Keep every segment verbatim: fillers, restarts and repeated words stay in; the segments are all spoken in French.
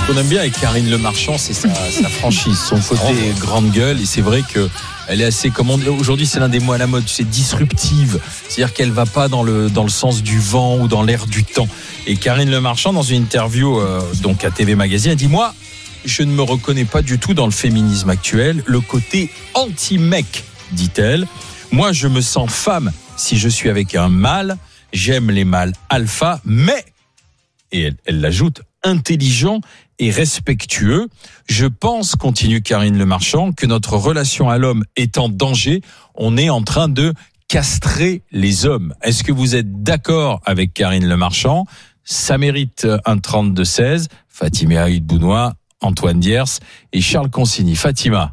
qu'on aime bien avec Karine Le Marchand, c'est sa, sa franchise, son côté grande gueule. Et c'est vrai que elle est assez, comme on dit, aujourd'hui c'est l'un des mots à la mode, c'est disruptive. C'est-à-dire qu'elle va pas dans le, dans le sens du vent ou dans l'air du temps. Et Karine Le Marchand, dans une interview euh, donc à T V Magazine, elle dit « Moi, je ne me reconnais pas du tout dans le féminisme actuel. Le côté anti-mec, dit-elle. Moi, je me sens femme si je suis avec un mâle. J'aime les mâles alpha, mais, et elle, elle l'ajoute, intelligent et respectueux. Je pense, continue Karine Le Marchand, que notre relation à l'homme est en danger. On est en train de castrer les hommes. Est-ce que vous êtes d'accord avec Karine Le Marchand ? Ça mérite un trente-deux seize. Fatima Aïd-Bounois, Antoine Diers et Charles Consigny. Fatima.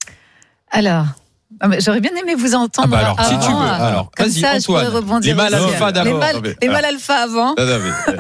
Alors, j'aurais bien aimé vous entendre. Ah bah alors, avant, si tu veux. Alors, comme vas-y, ça, Antoine. je pourrais rebondir. Les mâles alpha d'abord. Les mâles, les mâles alpha avant. Non, non, mais,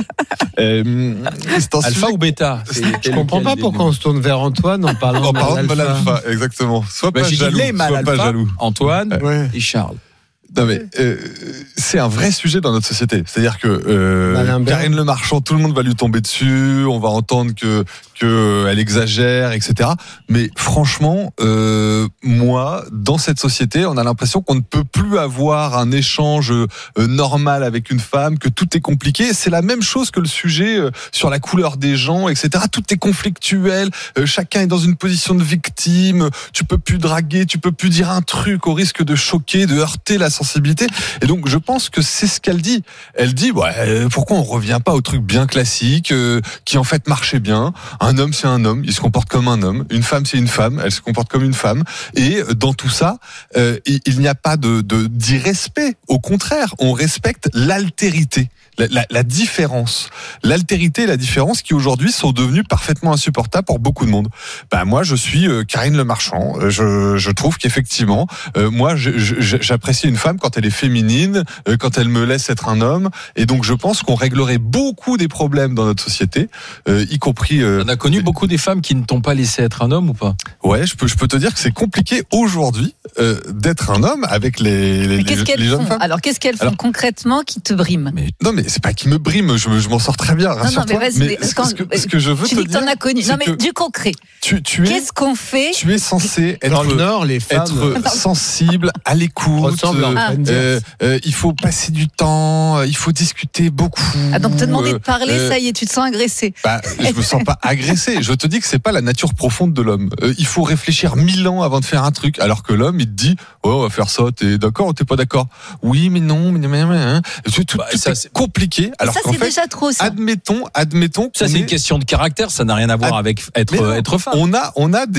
euh, c'est un Alpha sujet- ou bêta ? Je comprends pas pourquoi on se tourne vers Antoine en parlant En de parlant de mal mal alpha. alpha, exactement. Sois Bah, pas j'ai dit jaloux, les mâles sois pas alpha, jaloux. Antoine Ouais. et Charles. Non mais euh, c'est un vrai sujet dans notre société. C'est-à-dire que euh, Malin Bert. Karine Le Marchand, tout le monde va lui tomber dessus. On va entendre que que elle exagère, et cetera. Mais franchement, euh, moi, dans cette société, on a l'impression qu'on ne peut plus avoir un échange euh, normal avec une femme, que tout est compliqué. C'est la même chose que le sujet euh, sur la couleur des gens, et cetera. Tout est conflictuel. Euh, chacun est dans une position de victime. Tu peux plus draguer, tu peux plus dire un truc au risque de choquer, de heurter la sensibilité. Et donc, je pense que c'est ce qu'elle dit. Elle dit, ouais, pourquoi on revient pas au truc bien classique, euh, qui en fait marchait bien. Un homme, c'est un homme, il se comporte comme un homme. Une femme, c'est une femme, elle se comporte comme une femme. Et dans tout ça, euh, il, il n'y a pas de, de d'irrespect. Au contraire, on respecte l'altérité. La, la, la différence, l'altérité et la différence qui aujourd'hui sont devenues parfaitement insupportables pour beaucoup de monde. Ben moi, je suis euh, Karine Le Marchand. Je, je trouve qu'effectivement, euh, moi, je, je, j'apprécie une femme quand elle est féminine, euh, quand elle me laisse être un homme. Et donc, je pense qu'on réglerait beaucoup des problèmes dans notre société, euh, y compris. Euh, On a connu beaucoup des femmes qui ne t'ont pas laissé être un homme ou pas ? Ouais, je peux, je peux te dire que c'est compliqué aujourd'hui euh, d'être un homme avec les les, Mais qu'est-ce les, qu'elles les jeunes font femmes. Alors, qu'est-ce qu'elles font Alors- concrètement qui te briment? Mais Non, mais c'est pas qui me brime, je, je m'en sors très bien, Non, non, rassure-toi. mais vas-y, mais ce, quand- ce que, ce que je veux Tu te dis que dire, t'en as connu. c'est Non, mais que du concret. tu, tu es, Qu'est-ce qu'on fait? tu es censé Dans le être, Nord, les femmes être sensible, à l'écoute. ressemblent à euh, Antoine Diers. euh, euh, il faut passer du temps, euh, il faut discuter beaucoup. Ah, donc te demander euh, de parler, euh, ça y est, tu te sens agressé. Bah, je me sens pas agressé. Je te dis que c'est pas la nature profonde de l'homme. Euh, il faut réfléchir mille ans avant de faire un truc, alors que l'homme, il te dit, ouais, on va faire ça. T'es d'accord ou t'es pas d'accord? Oui, mais non, mais mais mais. Hein. Tout, tout, Bah, tout ça, est c'est- compliqué. Alors ça, qu'en c'est fait, déjà trop, ça. admettons, admettons. ça, qu'on c'est est- une question de caractère. Ça n'a rien à voir Ah, avec être mais non, être femme. On a, on a des